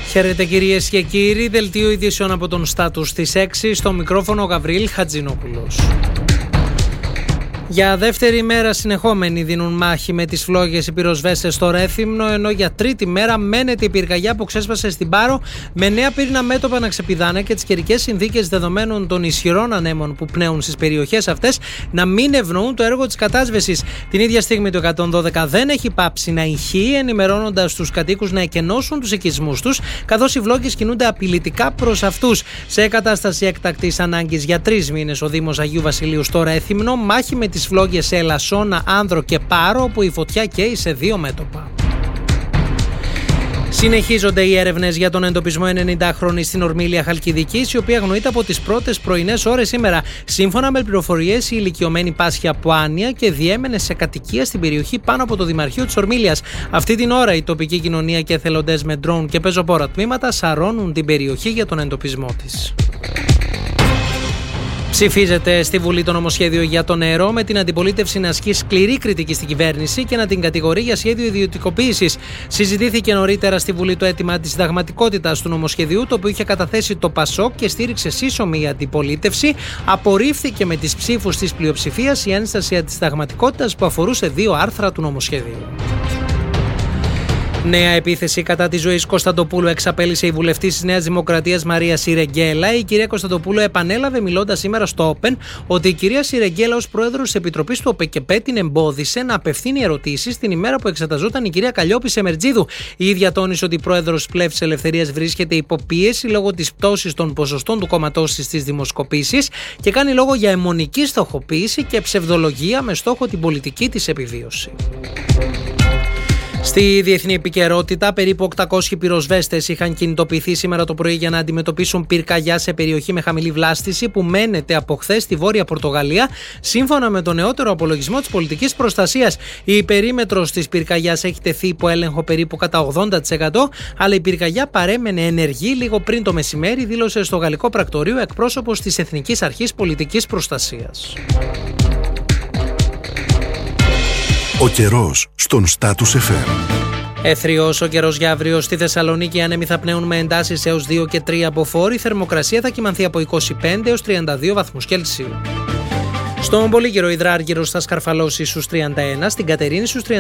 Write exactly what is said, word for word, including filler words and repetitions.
Χαίρετε κυρίες και κύριοι, δελτίο ειδήσεων από τον Στάτους στις έξι, στο μικρόφωνο Γαβριήλ Χατζηνόπουλος. Για δεύτερη μέρα συνεχόμενη δίνουν μάχη με τις φλόγες οι πυροσβέστες στο Ρέθυμνο, ενώ για τρίτη μέρα μένεται η πυρκαγιά που ξέσπασε στην Πάρο, με νέα πύρνα μέτωπα να ξεπηδάνε και τις καιρικές συνθήκες δεδομένων των ισχυρών ανέμων που πνέουν στις περιοχές αυτές να μην ευνοούν το έργο της κατάσβεσης. Την ίδια στιγμή το εκατόν δώδεκα δεν έχει πάψει να ηχεί, ενημερώνοντας τους κατοίκους να εκενώσουν τους οικισμούς τους, καθώς οι φλόγες κινούνται απειλητικά προς αυτούς. Σε κατάσταση έκτακτης ανάγκης για τρεις μήνες ο Δήμος Αγίου Βασιλείου στο Ρέθυμνο, μάχη με τις φλόγες σε Ελασσόνα, Άνδρο και Πάρο, όπου η φωτιά καίει σε δύο μέτωπα. Συνεχίζονται οι έρευνες για τον εντοπισμό ενενηντάχρονης στην Ορμήλια Χαλκιδικής, η οποία αγνοείται από τις πρώτες πρωινές ώρες σήμερα. Σύμφωνα με πληροφορίες, η ηλικιωμένη πάσχει από άνοια και διέμενε σε κατοικία στην περιοχή πάνω από το Δημαρχείο της Ορμήλιας. Αυτή την ώρα η τοπική κοινωνία και εθελοντές με ντρόουν και πεζοπόρα τμήματα σαρώνουν την περιοχή για τον εντοπισμό της. Ψηφίζεται στη Βουλή το νομοσχέδιο για το νερό, με την αντιπολίτευση να ασκεί σκληρή κριτική στην κυβέρνηση και να την κατηγορεί για σχέδιο ιδιωτικοποίησης. Συζητήθηκε νωρίτερα στη Βουλή το αίτημα της συνταγματικότητας του νομοσχεδίου, το οποίο είχε καταθέσει το ΠΑΣΟΚ και στήριξε σύσσωμη η αντιπολίτευση. Απορρίφθηκε με τις ψήφους της πλειοψηφίας η ένσταση αντισυνταγματικότητας που αφορούσε δύο άρθρα του νομοσχεδίου. Νέα επίθεση κατά της Ζωής Κωνσταντοπούλου εξαπέλυσε η βουλευτής της Νέας Δημοκρατίας Μαρία Σιρεγγέλα. Η κυρία Κωνσταντοπούλου επανέλαβε, μιλώντας σήμερα στο Open, ότι η κυρία Σιρεγγέλα ως πρόεδρος της Επιτροπής του ΟΠΕΚΕΠΕ την εμπόδισε να απευθύνει ερωτήσεις την ημέρα που εξεταζόταν η κυρία Καλλιόπη Σεμερτζίδου. Η ίδια τόνισε ότι η πρόεδρος της Πλεύσης Ελευθερίας βρίσκεται υπό πίεση λόγω της πτώσης των ποσοστών του κόμματός της στις δημοσκοπήσεις και κάνει λόγο για αιμονική στοχοποίηση και ψευδολογία με στόχο την πολιτική της επιβίωση. Στη διεθνή επικαιρότητα, περίπου οκτακόσιοι πυροσβέστες είχαν κινητοποιηθεί σήμερα το πρωί για να αντιμετωπίσουν πυρκαγιά σε περιοχή με χαμηλή βλάστηση που μένεται από χθες στη Βόρεια Πορτογαλία, σύμφωνα με τον νεότερο απολογισμό της πολιτικής προστασίας. Η περίμετρος της πυρκαγιάς έχει τεθεί υπό έλεγχο περίπου κατά ογδόντα τοις εκατό, αλλά η πυρκαγιά παρέμενε ενεργή λίγο πριν το μεσημέρι, δήλωσε στο Γαλλικό Πρακτορείο εκπρόσωπος της Εθνικής Αρχής Πολιτικής Προστασίας. Ο καιρός στον Status εφ εμ. Εθριός ο καιρός για αύριο. Στη Θεσσαλονίκη οι άνεμοι θα πνέουν με εντάσεις έως δύο και τρία μποφόρ. Η θερμοκρασία θα κυμανθεί από είκοσι πέντε έως τριάντα δύο βαθμούς Κελσίου. Στον Πολύγυρο Υδράργυρος θα σκαρφαλώσει στους τριάντα ένα, στην Κατερίνη στους τριάντα